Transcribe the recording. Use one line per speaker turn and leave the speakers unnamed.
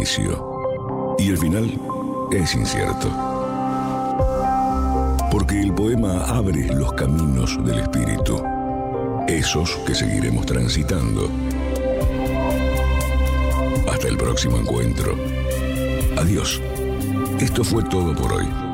inicio y el final es incierto. Porque el poema abre los caminos del espíritu, esos que seguiremos transitando. Hasta el próximo encuentro. Adiós. Esto fue todo por hoy.